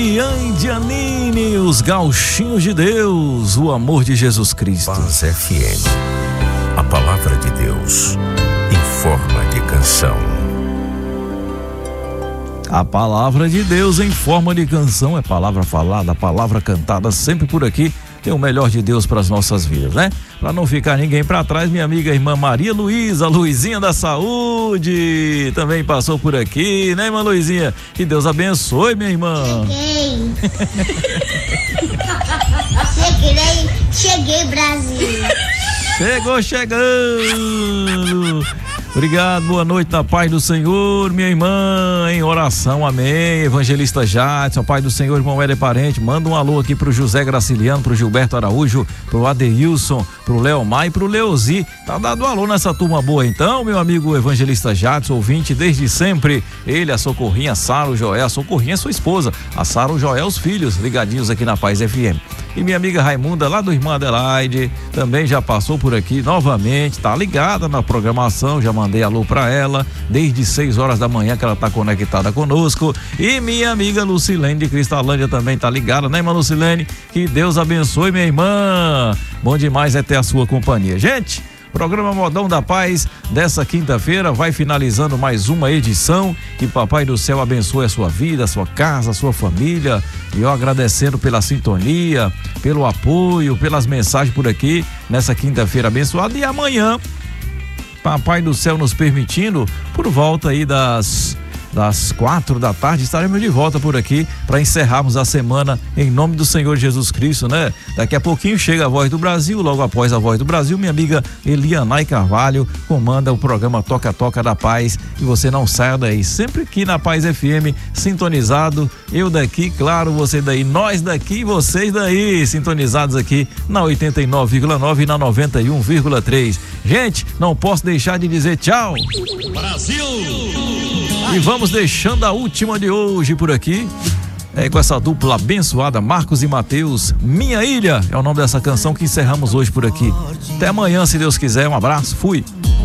Andianine, os gauchinhos de Deus, o amor de Jesus Cristo. Paz FM, a palavra de Deus em forma de canção. A palavra de Deus em forma de canção é palavra falada, palavra cantada, sempre por aqui. Tem o melhor de Deus para as nossas vidas, né? Para não ficar ninguém para trás, minha amiga irmã Maria Luísa, Luizinha da Saúde, também passou por aqui, né, irmã Luizinha? Que Deus abençoe, minha irmã. Cheguei, Brasil. Chegou chegando. Obrigado, boa noite na paz do Senhor, minha irmã, em oração, amém. Evangelista Jadson, Pai do Senhor, irmão Éder Parente, manda um alô aqui pro José Graciliano, pro Gilberto Araújo, pro Adeilson, pro Leomar e pro Leozi. Tá dado um alô nessa turma boa então, meu amigo Evangelista Jadson, ouvinte desde sempre. Ele, a Socorrinha, a Sara, o Joel, a Socorrinha é sua esposa, a Sara, o Joel, os filhos, ligadinhos aqui na Paz FM. E minha amiga Raimunda, lá do Irmã Adelaide, também já passou por aqui novamente, tá ligada na programação, já mandei alô pra ela, desde 6 horas da manhã que ela tá conectada conosco. E minha amiga Lucilene de Cristalândia também tá ligada, né, irmã Lucilene? Que Deus abençoe, minha irmã. Bom demais é ter a sua companhia. Gente, programa Modão da Paz dessa quinta-feira vai finalizando mais uma edição. Que Papai do Céu abençoe a sua vida, a sua casa, a sua família. E eu agradecendo pela sintonia, pelo apoio, pelas mensagens por aqui nessa quinta-feira abençoada. E amanhã, Papai do Céu nos permitindo, por volta aí das 4 da tarde, estaremos de volta por aqui para encerrarmos a semana em nome do Senhor Jesus Cristo, né? Daqui a pouquinho chega a Voz do Brasil, logo após a Voz do Brasil, minha amiga Elianai Carvalho comanda o programa Toca Toca da Paz, e você não saia daí, sempre aqui na Paz FM, sintonizado, eu daqui, claro, você daí, nós daqui e vocês daí, sintonizados aqui na 89,9 e na 91,3. Gente, não posso deixar de dizer tchau. Brasil! E vamos deixando a última de hoje por aqui, com essa dupla abençoada, Marcos e Mateus, Minha Ilha, é o nome dessa canção que encerramos hoje por aqui. Até amanhã, se Deus quiser, um abraço, fui.